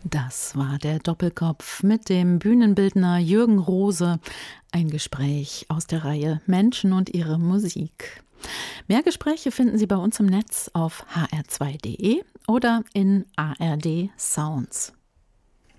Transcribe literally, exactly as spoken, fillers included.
Das war der Doppelkopf mit dem Bühnenbildner Jürgen Rose. Ein Gespräch aus der Reihe Menschen und ihre Musik. Mehr Gespräche finden Sie bei uns im Netz auf h r zwei punkt d e oder in A R D Sounds.